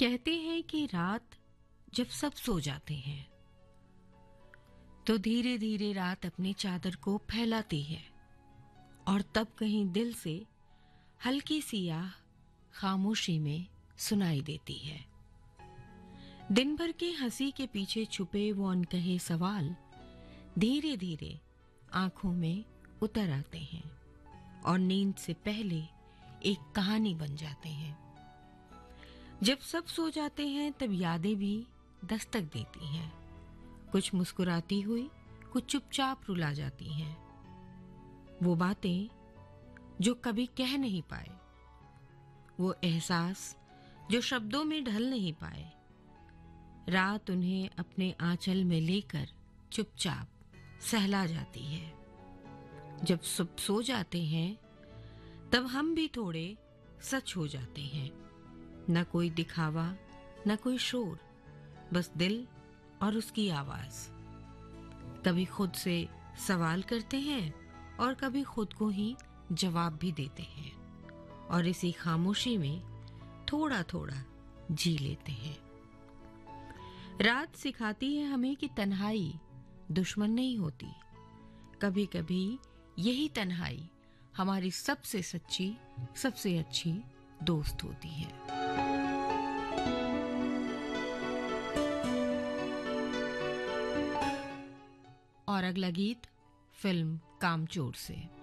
कहते हैं कि रात जब सब सो जाते हैं तो धीरे धीरे रात अपनी चादर को फैलाती है और तब कहीं दिल से हल्की सी आह खामोशी में सुनाई देती है। दिन भर के हंसी के पीछे छुपे वो अनकहे सवाल धीरे धीरे आंखों में उतर आते हैं और नींद से पहले एक कहानी बन जाते हैं। जब सब सो जाते हैं तब यादें भी दस्तक देती हैं, कुछ मुस्कुराती हुई, कुछ चुपचाप रुला जाती हैं। वो बातें जो कभी कह नहीं पाए, वो एहसास जो शब्दों में ढल नहीं पाए, रात उन्हें अपने आंचल में लेकर चुपचाप सहला जाती है। जब सब सो जाते हैं तब हम भी थोड़े सच हो जाते हैं। न कोई दिखावा, न कोई शोर, बस दिल और उसकी आवाज। कभी खुद से सवाल करते हैं और कभी खुद को ही जवाब भी देते हैं और इसी खामोशी में थोड़ा थोड़ा जी लेते हैं। रात सिखाती है हमें कि तन्हाई दुश्मन नहीं होती, कभी कभी यही तन्हाई हमारी सबसे सच्ची, सबसे अच्छी दोस्त होती है। और अगला गीत फिल्म कामचोर से।